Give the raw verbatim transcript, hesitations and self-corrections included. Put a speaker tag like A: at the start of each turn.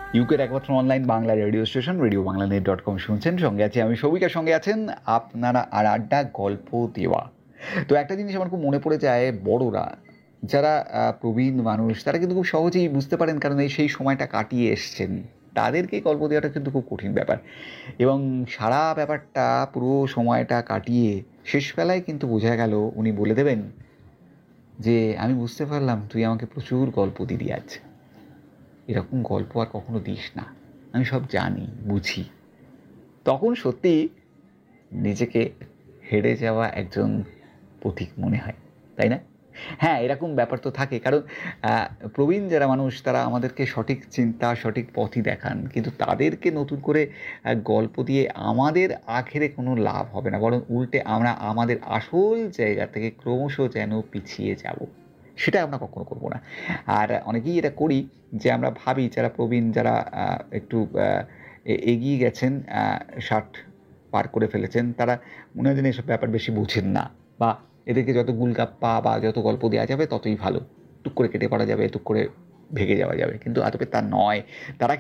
A: ইউকের একমাত্র online Bangla radio station radio Bangla net dot com শুনছেন। সঙ্গে আছি আমি সৌভিকের, সঙ্গে আছেন আপনারা আর আড্ডা গল্প দেওয়া। তো একটা জিনিস আমার খুব মনে পড়ে যায়, বড়রা যারা আহ, প্রবীণ মানুষ, তারা কিন্তু খুব সহজেই বুঝতে পারেন, কারণ এই সেই সময়টা কাটিয়ে এসছেন। তাদেরকে গল্প দেওয়াটা কিন্তু খুব কঠিন ব্যাপার, এবং সারা ব্যাপারটা পুরো সময়টা কাটিয়ে শেষবেলায় কিন্তু বোঝা গেল উনি বলে দেবেন যে আমি বুঝতে পারলাম তুই আমাকে প্রচুর গল্প দিবি আজ, এরকম গল্প আর কখনো দিস না, আমি সব জানি বুঝি। তখন সত্যি নিজেকে হেরে যাওয়া একজন পথিক মনে হয়, তাই না? হ্যাঁ, এরকম ব্যাপার তো থাকে, কারণ আহ, প্রবীণ যারা মানুষ তারা আমাদেরকে সঠিক চিন্তা সঠিক পথই দেখান, কিন্তু তাদেরকে নতুন করে আহ, গল্প দিয়ে আমাদের আখেরে কোনো লাভ হবে না, বরং উল্টে আমরা আমাদের আসল জায়গা থেকে ক্রমশ যেন পিছিয়ে যাব। সেটা আমরা কখনো করবো না। আর অনেকেই এটা করি, যে আমরা ভাবি যারা প্রবীণ, যারা আহ, একটু আহ, এ- এগিয়ে গেছেন, আহ, ষাট পার করে ফেলেছেন, তারা মনে হয় যেন এসব ব্যাপার বেশি বুঝেন না, বা এদেরকে যত গুলগাপ্পা বা যত গল্প দেওয়া যাবে ততই ভালো, টুক করে কেটে পড়া যাবে, টুক করে ভেগে যাওয়া যাবে, কিন্তু আদপে তা নয়। তারা